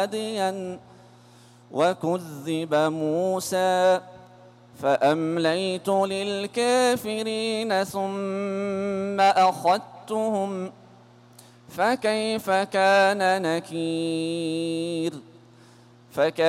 هاديا وكذب موسى فأمليت للكافرين ثم أخذتهم فكيف كان نكير.